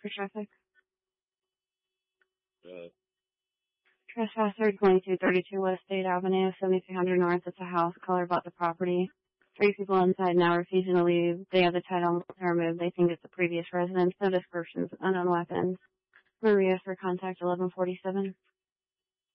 for traffic. Trespasser going to 32 West State Avenue, 7300 North. It's a house. Caller bought the property. 3 people inside now refusing to leave. They have the title removed. They think it's the previous residence. No descriptions. Unknown weapons. Maria for contact 1147.